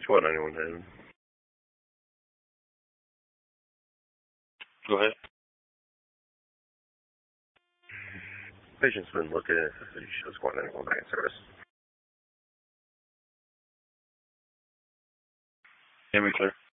What anyone did. Go ahead. Patient's been looking at the show's going anyone back in service. Can we clear?